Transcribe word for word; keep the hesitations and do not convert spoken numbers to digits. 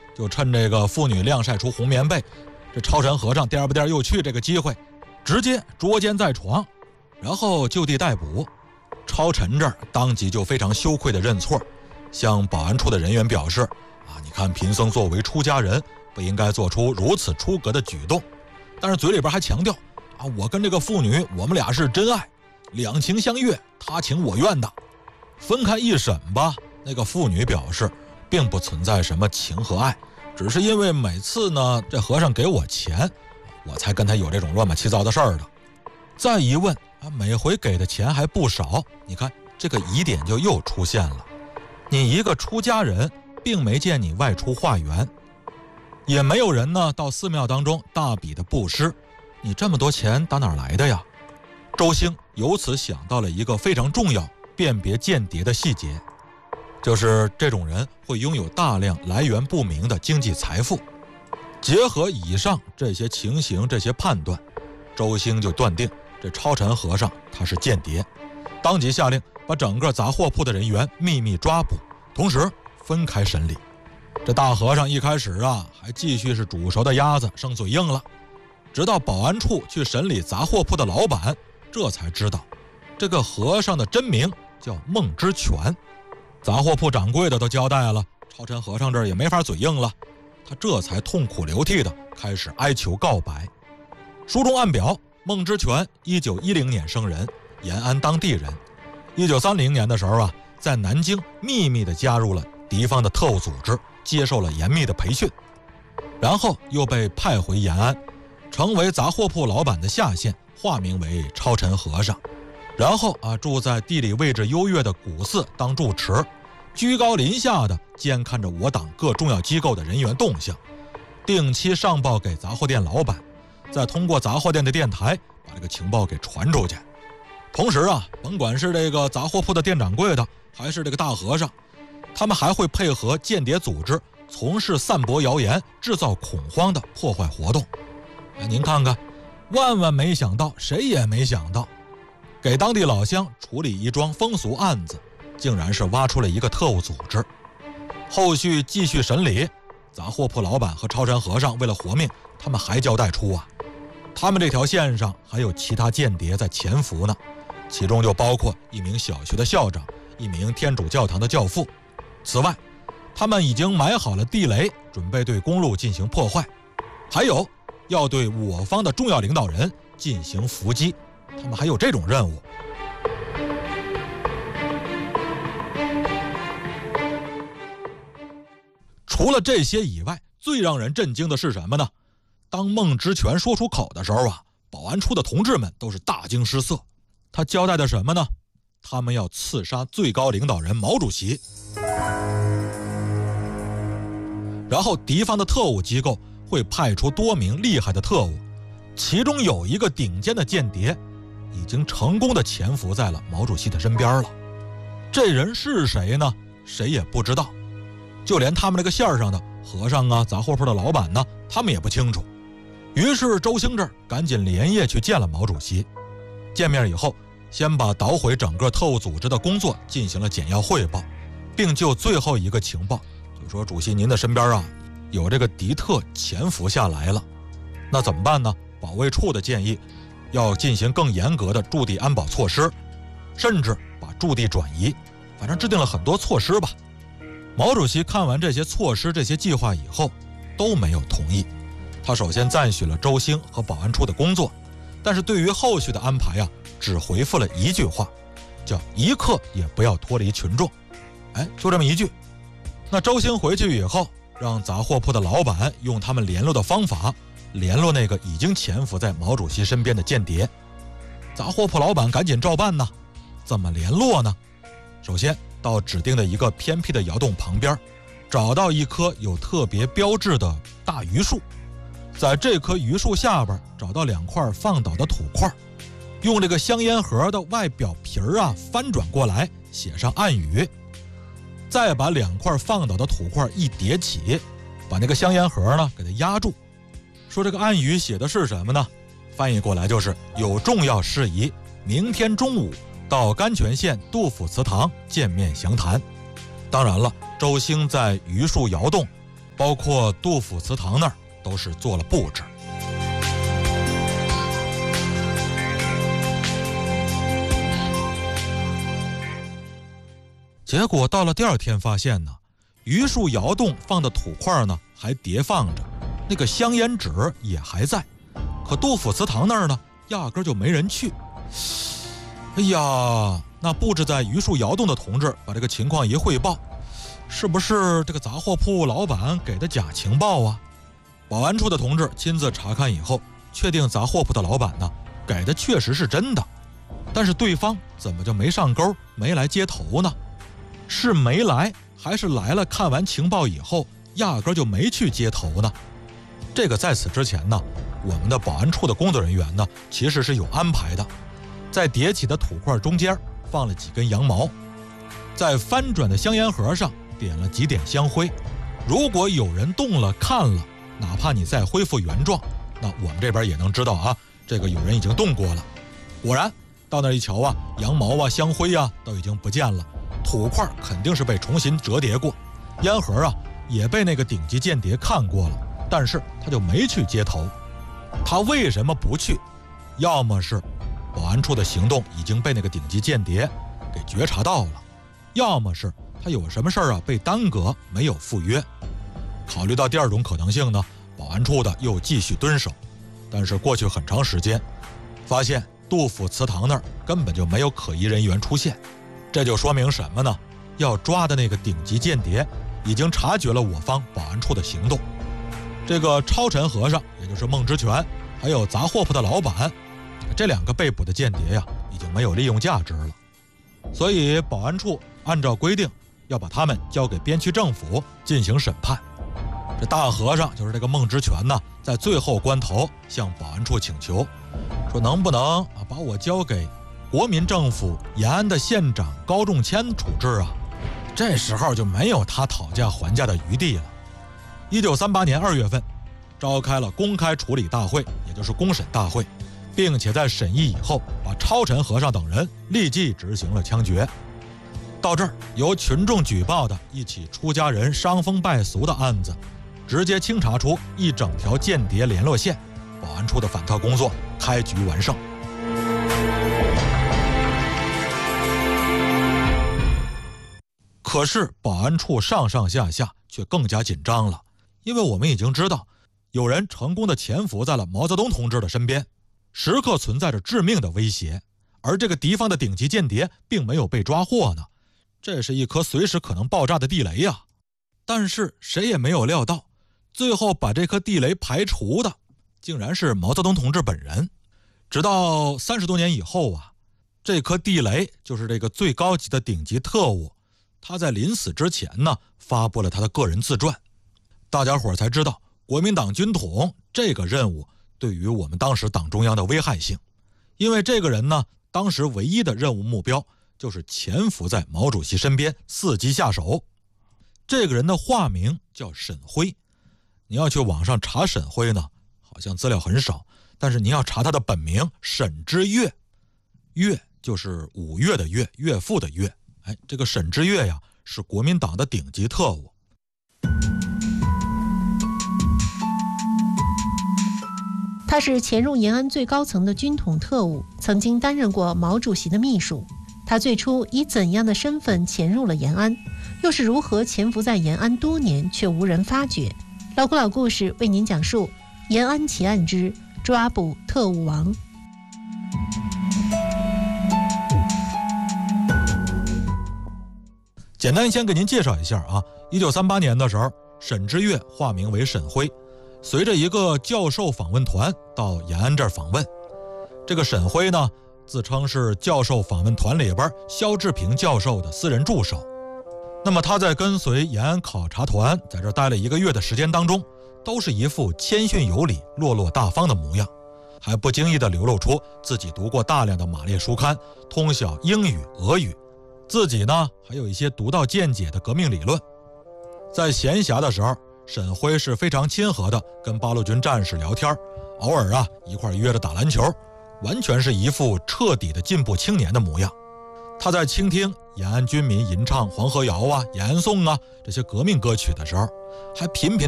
就趁这个妇女晾晒出红棉被，这超神和尚颠不颠又去这个机会，直接捉奸在床，然后就地逮捕。超尘这儿当即就非常羞愧地认错，向保安处的人员表示啊，你看贫僧作为出家人，不应该做出如此出格的举动。但是嘴里边还强调啊，我跟这个妇女我们俩是真爱，两情相悦，他情我愿的。分开一审吧，那个妇女表示并不存在什么情和爱，只是因为每次呢这和尚给我钱，我才跟他有这种乱七八糟的事儿的。再一问啊，每回给的钱还不少，你看这个疑点就又出现了。你一个出家人，并没见你外出化缘，也没有人呢到寺庙当中大笔的布施，你这么多钱打哪来的呀？周兴由此想到了一个非常重要辨别间谍的细节，就是这种人会拥有大量来源不明的经济财富。结合以上这些情形，这些判断，周兴就断定这超尘和尚他是间谍，当即下令把整个杂货铺的人员秘密抓捕，同时分开审理。这大和尚一开始啊还继续是煮熟的鸭子生嘴硬了，直到保安处去审理杂货铺的老板，这才知道这个和尚的真名叫孟之权。杂货铺掌柜的都交代了，超尘和尚这儿也没法嘴硬了，他这才痛哭流涕的开始哀求告白。书中暗表，孟之权一九一零年生人，延安当地人。一九三零年的时候啊，在南京秘密地加入了敌方的特务组织，接受了严密的培训，然后又被派回延安，成为杂货铺老板的下线，化名为超尘和尚。然后啊，住在地理位置优越的古寺当住持，居高临下的监看着我党各重要机构的人员动向，定期上报给杂货店老板，再通过杂货店的电台把这个情报给传出去。同时啊，甭管是这个杂货铺的店掌柜的，还是这个大和尚，他们还会配合间谍组织，从事散播谣言、制造恐慌的破坏活动。哎，您看看，万万没想到，谁也没想到，给当地老乡处理一桩风俗案子，竟然是挖出了一个特务组织。后续继续审理，杂货铺老板和超尘和尚为了活命，他们还交代出啊，他们这条线上还有其他间谍在潜伏呢，其中就包括一名小学的校长，一名天主教堂的教父。此外，他们已经埋好了地雷，准备对公路进行破坏，还有要对我方的重要领导人进行伏击，他们还有这种任务。除了这些以外，最让人震惊的是什么呢？当孟之权说出口的时候啊，保安处的同志们都是大惊失色。他交代的什么呢？他们要刺杀最高领导人毛主席。然后敌方的特务机构会派出多名厉害的特务，其中有一个顶尖的间谍已经成功的潜伏在了毛主席的身边了。这人是谁呢？谁也不知道，就连他们这个线上的和尚啊、杂货铺的老板呢，他们也不清楚。于是周兴这儿赶紧连夜去见了毛主席。见面以后，先把捣毁整个特务组织的工作进行了简要汇报，并就最后一个情报，就说主席您的身边啊有这个敌特潜伏下来了，那怎么办呢？保卫处的建议要进行更严格的驻地安保措施，甚至把驻地转移，反正制定了很多措施吧。毛主席看完这些措施、这些计划以后都没有同意。他首先赞许了周兴和保安处的工作，但是对于后续的安排啊，只回复了一句话，叫一刻也不要脱离群众。哎，就这么一句。那周兴回去以后，让杂货铺的老板用他们联络的方法联络那个已经潜伏在毛主席身边的间谍。杂货铺老板赶紧照办呢。怎么联络呢？首先到指定的一个偏僻的窑洞旁边，找到一棵有特别标志的大榆树，在这棵榆树下边找到两块放倒的土块，用这个香烟盒的外表皮儿啊翻转过来，写上暗语，再把两块放倒的土块一叠起，把那个香烟盒呢给它压住。说这个暗语写的是什么呢？翻译过来就是有重要事宜，明天中午到甘泉县杜甫祠堂见面详谈。当然了，周兴在榆树窑洞包括杜甫祠堂那儿都是做了布置。结果到了第二天发现呢，榆树窑洞放的土块呢还叠放着，那个香烟纸也还在，可杜甫祠堂那儿呢压根就没人去。哎呀，那布置在榆树窑洞的同志把这个情况一汇报，是不是这个杂货铺老板给的假情报啊？保安处的同志亲自查看以后，确定杂货铺的老板呢给的确实是真的，但是对方怎么就没上钩，没来接头呢？是没来，还是来了看完情报以后压根就没去接头呢？这个在此之前呢，我们的保安处的工作人员呢其实是有安排的，在叠起的土块中间放了几根羊毛，在翻转的香烟盒上点了几点香灰，如果有人动了看了，哪怕你再恢复原状，那我们这边也能知道啊，这个有人已经动过了。果然到那一瞧啊，羊毛啊香灰啊都已经不见了，土块肯定是被重新折叠过，烟盒啊也被那个顶级间谍看过了，但是他就没去接头。他为什么不去？要么是保安处的行动已经被那个顶级间谍给觉察到了，要么是他有什么事儿啊被耽搁没有赴约。考虑到第二种可能性呢，保安处的又继续蹲守，但是过去很长时间，发现杜甫祠堂那儿根本就没有可疑人员出现。这就说明什么呢？要抓的那个顶级间谍已经察觉了我方保安处的行动。这个超尘和尚，也就是孟知权，还有杂货铺的老板，这两个被捕的间谍呀，已经没有利用价值了。所以保安处按照规定要把他们交给边区政府进行审判。这大和尚就是这个孟知权呢，在最后关头向保安处请求，说能不能啊把我交给国民政府延安的县长高仲谦处置啊？这时候就没有他讨价还价的余地了。一九三八年二月份，召开了公开处理大会，也就是公审大会，并且在审议以后，把超尘和尚等人立即执行了枪决。到这儿，由群众举报的一起出家人伤风败俗的案子，直接清查出一整条间谍联络线，保安处的反特工作开局完胜。可是保安处上上下下却更加紧张了，因为我们已经知道，有人成功的潜伏在了毛泽东同志的身边，时刻存在着致命的威胁，而这个敌方的顶级间谍并没有被抓获呢，这是一颗随时可能爆炸的地雷呀！但是谁也没有料到，最后把这颗地雷排除的，竟然是毛泽东同志本人。直到三十多年以后啊，这颗地雷就是这个最高级的顶级特务，他在临死之前呢，发布了他的个人自传。大家伙才知道国民党军统这个任务对于我们当时党中央的危害性。因为这个人呢，当时唯一的任务目标就是潜伏在毛主席身边，伺机下手。这个人的化名叫沈辉，你要去网上查沈辉呢，好像资料很少，但是你要查他的本名沈之岳，岳就是五岳的岳，岳父的岳。哎，这个沈之岳呀，是国民党的顶级特务。 他是潜入延安最高层的军统特务，曾经担任过毛主席的秘书。他最初以怎样的身份潜入了延安，又是如何潜伏在延安多年却无人发觉？老古老故事为您讲述延安奇案之抓捕特务王。 简单先给您介绍一下啊，一九三八年的时候，沈之岳化名为沈辉，随着一个教授访问团到延安这儿访问。这个沈辉呢，自称是教授访问团里边萧志平教授的私人助手。那么他在跟随延安考察团在这待了一个月的时间当中，都是一副谦逊有礼、落落大方的模样，还不经意地流露出自己读过大量的马列书刊，通晓英语、俄语，自己呢还有一些独到见解的革命理论。在闲暇的时候，沈辉是非常亲和的跟八路军战士聊天，偶尔啊一块约着打篮球，完全是一副彻底的进步青年的模样。他在倾听延安军民吟唱黄河谣啊、延安颂啊这些革命歌曲的时候，还频频